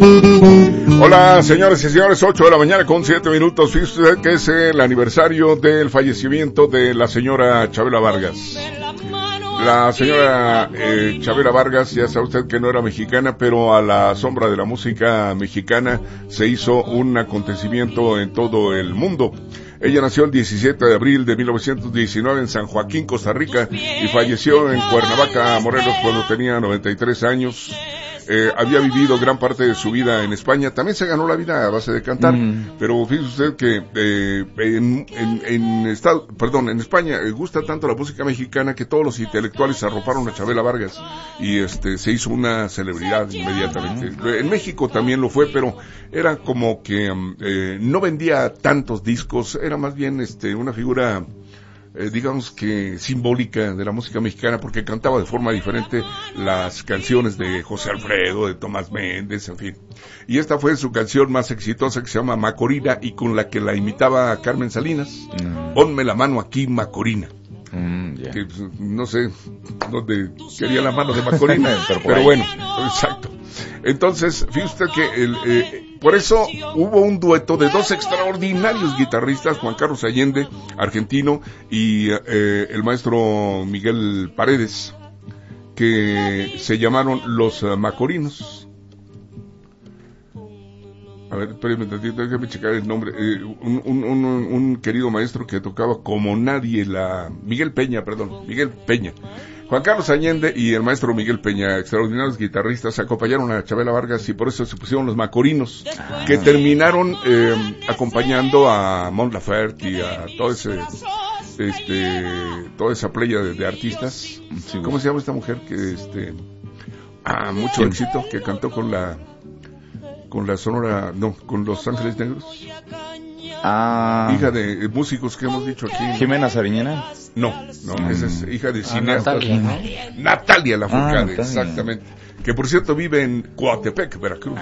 Hola, señores y señores, 8 de la mañana con 7 minutos. Fíjese usted que es el aniversario del fallecimiento de la señora Chabela Vargas. La señora Chabela Vargas, ya sabe usted que no era mexicana, pero a la sombra de la música mexicana se hizo un acontecimiento en todo el mundo. Ella nació el 17 de abril de 1919 en San Joaquín, Costa Rica, y falleció en Cuernavaca, Morelos, cuando tenía 93 años. Había vivido gran parte de su vida en España. También se ganó la vida a base de cantar, pero fíjese usted que en España gusta tanto la música mexicana que todos los intelectuales arroparon a Chabela Vargas y se hizo una celebridad inmediatamente. En México también lo fue, pero era como que no vendía tantos discos, era más bien una figura digamos que simbólica de la música mexicana, porque cantaba de forma diferente las canciones de José Alfredo, de Tomás Méndez, en fin. Y esta fue su canción más exitosa, que se llama Macorina, y con la que la imitaba a Carmen Salinas. Ponme la mano aquí, Macorina. Que no sé dónde quería la mano de Macorina, pero bueno, exacto. Entonces, fíjate usted que por eso hubo un dueto de dos extraordinarios guitarristas, Juan Carlos Allende, argentino, y el maestro Miguel Paredes, que se llamaron los Macorinos. A ver, espérenme tantito, déjame checar el nombre. Un querido maestro que tocaba como nadie, Miguel Peña. Juan Carlos Allende y el maestro Miguel Peña, extraordinarios guitarristas, acompañaron a Chabela Vargas y por eso se pusieron los Macorinos, que terminaron acompañando a Mon Laferte y a todo toda esa playa de artistas. Sí, ¿cómo se llama esta mujer que mucho éxito, que cantó con la Sonora, con Los Ángeles Negros? Hija de músicos que hemos dicho aquí. ¿Jimena Sariñana? No, esa es hija de cineastas. Natalia Lafourcade, exactamente. Que por cierto vive en Coatepec, Veracruz.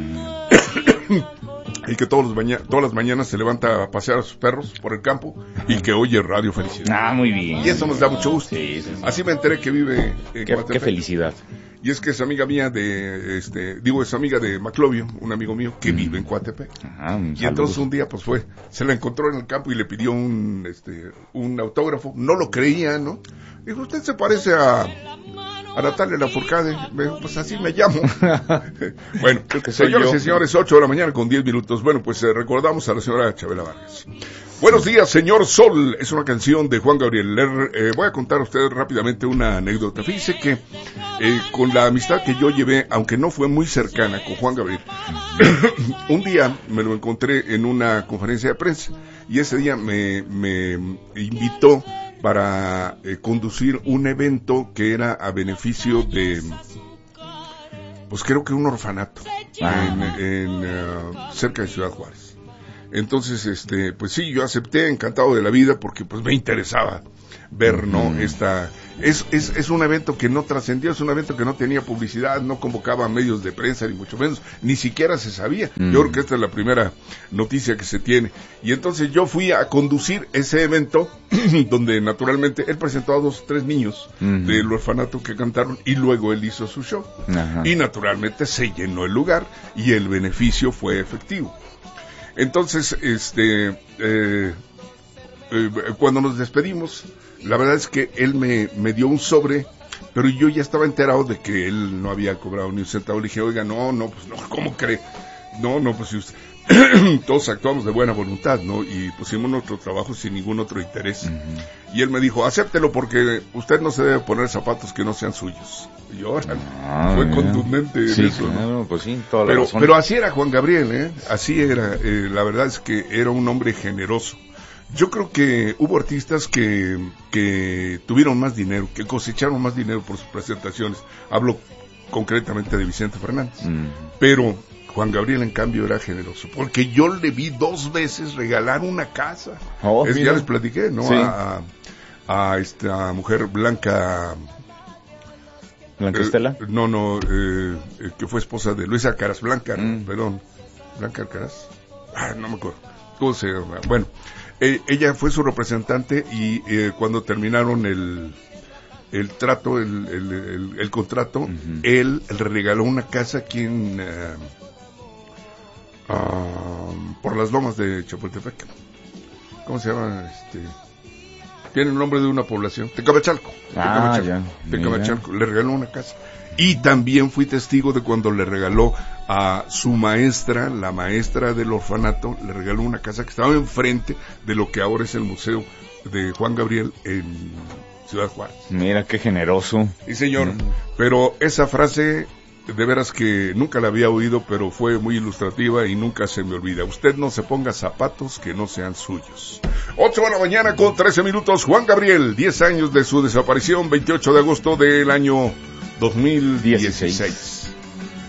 Y que todas las mañanas se levanta a pasear a sus perros por el campo y que oye Radio Felicidad. Muy bien. Y eso nos da mucho gusto. Sí. Así me enteré que vive en Coatepec. Qué felicidad. Y es que es amiga mía es amiga de Maclovio, un amigo mío que vive en Coatepec. Y entonces un día se la encontró en el campo y le pidió un autógrafo. No lo creía, ¿no? Dijo, usted se parece a Natalia Lafourcade. Me dijo, pues así me llamo. Bueno, señores y señores, 8 de la mañana con 10 minutos. Bueno, pues recordamos a la señora Chabela Vargas. Buenos días, señor Sol. Es una canción de Juan Gabriel. Voy a contar a ustedes rápidamente una anécdota. Fíjese que con la amistad que yo llevé, aunque no fue muy cercana con Juan Gabriel, un día me lo encontré en una conferencia de prensa y ese día me invitó para conducir un evento que era a beneficio de, pues creo que un orfanato cerca de Ciudad Juárez. Entonces, pues sí, yo acepté, encantado de la vida, porque pues me interesaba ver, ¿no? Es un evento que no trascendió, es un evento que no tenía publicidad, no convocaba a medios de prensa, ni mucho menos, ni siquiera se sabía. Yo creo que esta es la primera noticia que se tiene. Y entonces yo fui a conducir ese evento, donde naturalmente él presentó a 2 o 3 niños del orfanato que cantaron, y luego él hizo su show. Y naturalmente se llenó el lugar, y el beneficio fue efectivo. Entonces, cuando nos despedimos, la verdad es que él me dio un sobre, pero yo ya estaba enterado de que él no había cobrado ni un centavo. Le dije, oiga, no, ¿cómo cree? No, pues si usted... todos actuamos de buena voluntad, ¿no? Y pusimos nuestro trabajo sin ningún otro interés. Y él me dijo, acéptelo porque usted no se debe poner zapatos que no sean suyos. Y yo, fue contundente en eso, ¿no? Pues sí, pero así era Juan Gabriel, ¿eh? Así era. La verdad es que era un hombre generoso. Yo creo que hubo artistas que tuvieron más dinero, que cosecharon más dinero por sus presentaciones. Hablo concretamente de Vicente Fernández. Pero Juan Gabriel, en cambio, era generoso, porque yo le vi 2 veces regalar una casa. Ya les platiqué, ¿no? Sí. A esta mujer Blanca Estela. Que fue esposa de Luisa Caras Blanca, perdón, Blanca Caras. No me acuerdo. ¿Cómo se llama? Bueno, ella fue su representante y cuando terminaron el trato, el contrato, él regaló una casa aquí por las lomas de Chapultepec. ¿Cómo se llama? Tiene el nombre de una población, Tecamachalco. Tecamachalco. Le regaló una casa. Y también fui testigo de cuando le regaló a su maestra, la maestra del orfanato, le regaló una casa que estaba enfrente de lo que ahora es el Museo de Juan Gabriel en Ciudad Juárez. Mira, qué generoso. Sí, señor. Pero esa frase, de veras que nunca la había oído, pero fue muy ilustrativa y nunca se me olvida. Usted no se ponga zapatos que no sean suyos. 8 de la mañana con 13 minutos. Juan Gabriel, 10 años de su desaparición, 28 de agosto del año 2016.